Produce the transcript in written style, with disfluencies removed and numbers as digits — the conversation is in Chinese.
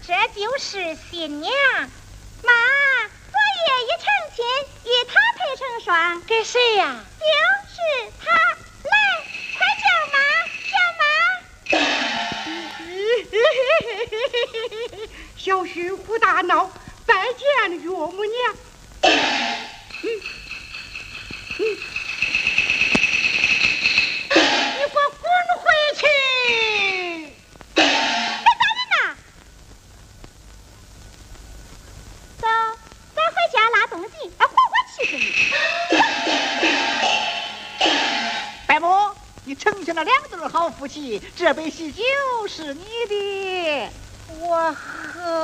这就是新娘。妈，我愿意成亲，与他配成双。 给谁呀？ 就是他。来，快叫妈，叫妈。 小婿胡大闹，拜见岳母娘。你给我滚回去！ 别打人呐！走，咱回家拉东西，活活气死你！ 伯母，你成全了2对好夫妻，这杯喜酒是你的。 我喝。